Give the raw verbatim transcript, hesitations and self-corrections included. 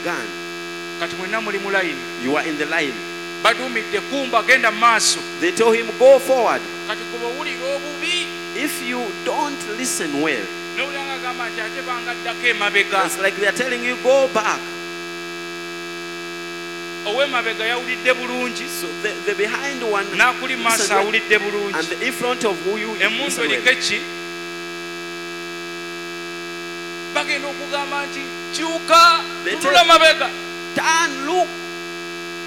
gun. Kati mwenna muli mu line. You are in the line. Badumidde kumba genda maaso. They told him, go forward. Kati kuba owulira obubi. If you don't listen well, n'owulira agamba nti ate bangaddako emabega. it's like they are telling you, go back. Ow'emabega yawulidde bulungi. So the, the behind one n'akuli maaso awulidde bulungi. and the in front of who you Emmundu eriko ki? Bagenda okugamba nti kyuka tunula mabega. turn, look.